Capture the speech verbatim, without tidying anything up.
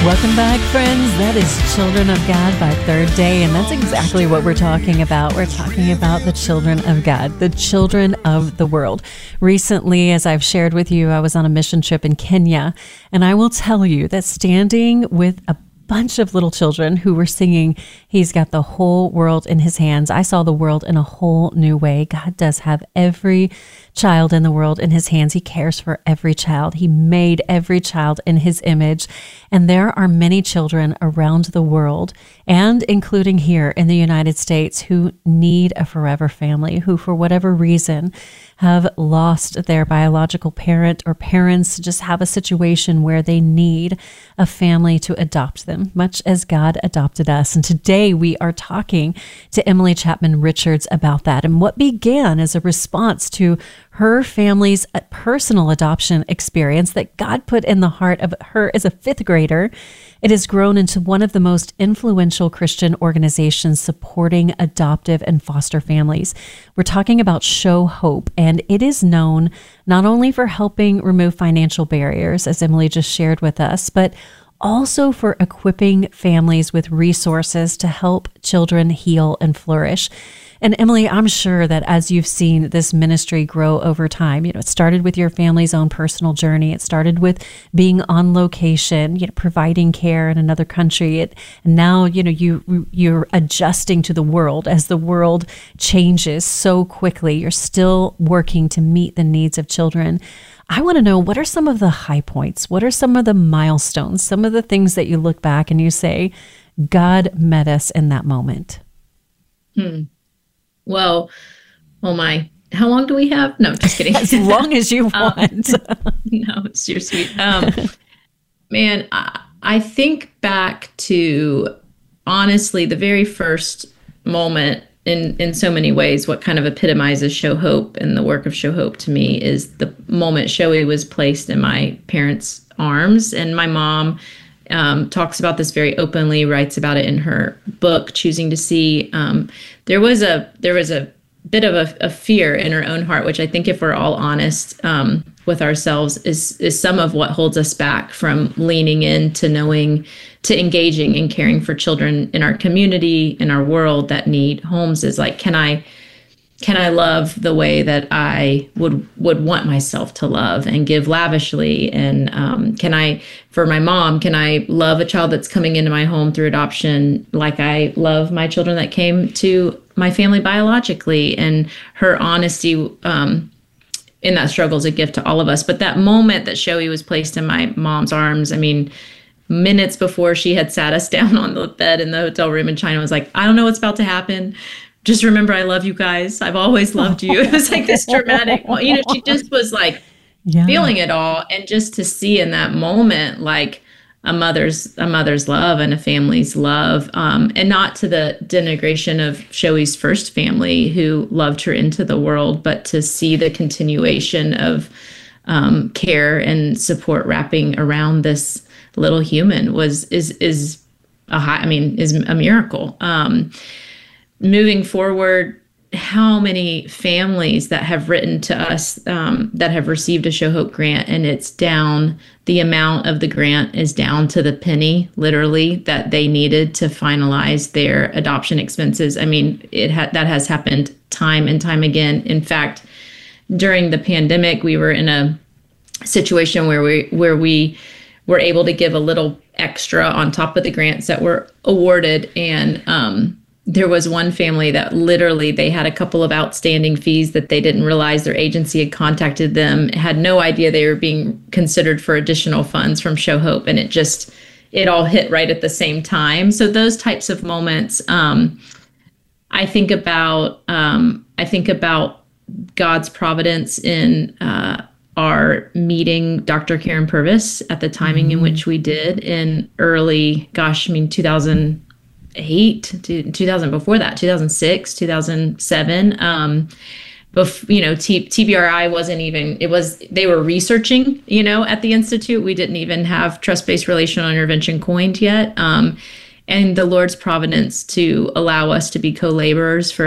Welcome back, friends. That is Children of God by Third Day, and that's exactly what we're talking about. We're talking about the children of God, the children of the world. Recently, as I've shared with you, I was on a mission trip in Kenya, and I will tell you that standing with a bunch of little children who were singing, "He's got the whole world in his hands," I saw the world in a whole new way. God does have every child in the world in his hands. He cares for every child. He made every child in his image. And there are many children around the world, and including here in the United States, who need a forever family, who for whatever reason have lost their biological parent, or parents just have a situation where they need a family to adopt them, much as God adopted us. And today we are talking to Emily Chapman Richards about that, and what began as a response to her family's personal adoption experience that God put in the heart of her as a fifth grader. It has grown into one of the most influential Christian organizations supporting adoptive and foster families. We're talking about Show Hope, and it is known not only for helping remove financial barriers, as Emily just shared with us, but also for equipping families with resources to help children heal and flourish. And Emily, I'm sure that as you've seen this ministry grow over time, you know, it started with your family's own personal journey. It started with being on location, you know, providing care in another country. It, and now, you know, you, you're adjusting to the world as the world changes so quickly. You're still working to meet the needs of children. I want to know, what are some of the high points? What are some of the milestones? Some of the things that you look back and you say, God met us in that moment? Hmm. Well, oh my, how long do we have? No, just kidding. As long as you want. um, no, it's your sweet. Um, man, I, I think back to, honestly, the very first moment in, in so many ways. What kind of epitomizes Show Hope and the work of Show Hope to me is the moment Shoei was placed in my parents' arms. And my mom Um, talks about this very openly, writes about it in her book, Choosing to See. Um, there was a there was a bit of a, a fear in her own heart, which I think, if we're all honest um, with ourselves, is is some of what holds us back from leaning into knowing, to engaging and caring for children in our community, in our world that need homes. Is like, can I can I love the way that I would would want myself to love and give lavishly? And um, can I, for my mom, can I love a child that's coming into my home through adoption like I love my children that came to my family biologically? And her honesty um, in that struggle is a gift to all of us. But that moment that Shoei was placed in my mom's arms, I mean, minutes before she had sat us down on the bed in the hotel room in China, was like, I don't know what's about to happen. Just remember, I love you guys. I've always loved you. It was like this dramatic, you know, she just was like yeah. feeling it all. And just to see in that moment, like a mother's, a mother's love and a family's love, um, and not to the denigration of Shoei's first family who loved her into the world, but to see the continuation of um, care and support wrapping around this little human was, is, is a high, I mean, is a miracle. Um, Moving forward, how many families that have written to us um, that have received a Show Hope grant, and it's down, the amount of the grant is down to the penny, literally, that they needed to finalize their adoption expenses. I mean, it ha- that has happened time and time again. In fact, during the pandemic, we were in a situation where we where we were able to give a little extra on top of the grants that were awarded, and um, there was one family that literally, they had a couple of outstanding fees that they didn't realize their agency had contacted them, had no idea they were being considered for additional funds from Show Hope. And it just, it all hit right at the same time. So those types of moments, um, I think about, um, I think about God's providence in uh, our meeting Doctor Karen Purvis at the timing mm-hmm. in which we did in early, gosh, I mean, two thousand eight to two thousand, before that, two thousand six, two thousand seven. Um, bef- you know, T- TBRI wasn't even, it was, they were researching, you know, at the Institute. We didn't even have trust-based relational intervention coined yet. Um, and the Lord's providence to allow us to be co-laborers for